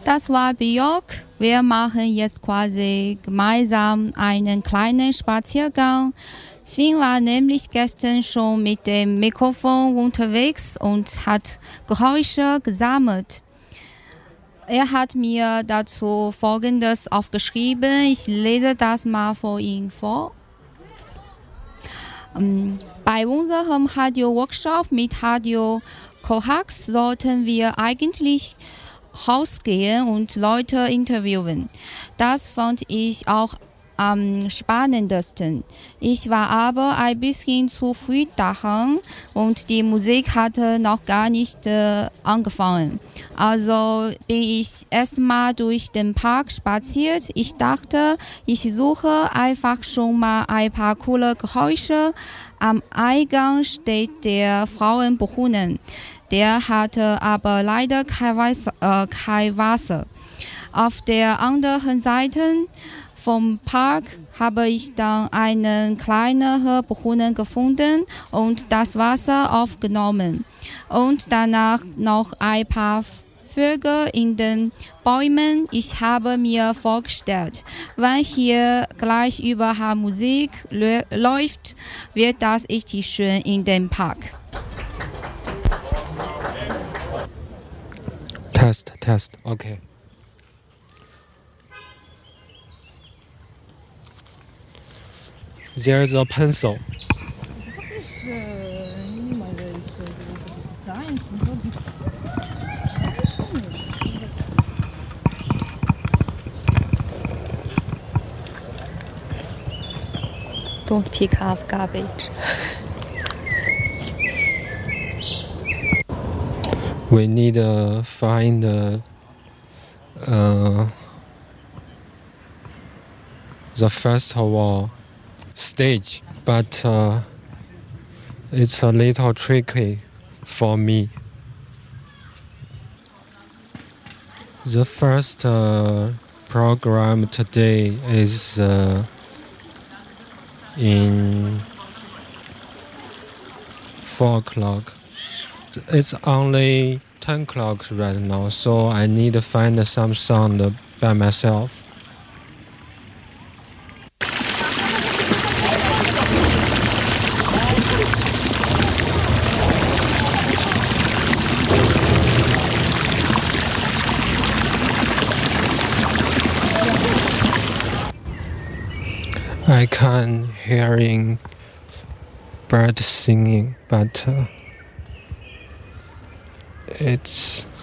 Das war Björk. Wir machen jetzt quasi gemeinsam einen kleinen Spaziergang. Finn war nämlich gestern schon mit dem Mikrofon unterwegs und hat Geräusche gesammelt. Er hat mir dazu Folgendes aufgeschrieben. Ich lese das mal vor Ihnen vor. Bei unserem Radio-Workshop mit Radio Kohax sollten wir eigentlich rausgehen und Leute interviewen. Das fand ich auch am spannendsten. Ich war aber ein bisschen zu früh daran und die Musik hatte noch gar nicht angefangen. Also bin ich erstmal durch den Park spaziert. Ich dachte, ich suche einfach schon mal ein paar coole Geräusche. Am Eingang steht der Frauenbrunnen. Der hatte aber leider kein Wasser. Auf der anderen Seite vom Park habe ich dann einen kleineren Brunnen gefunden und das Wasser aufgenommen. Und danach noch ein paar Vögel in den Bäumen. Ich habe mir vorgestellt, wenn hier gleich überall Musik läuft, wird das richtig schön in dem Park. Test, okay. There's a pencil. Don't pick up garbage. We need to find the festival stage, but it's a little tricky for me. The first program today is in 4 o'clock. It's only 10 o'clock right now, so I need to find some sound by myself. I can hearing birds singing, but it's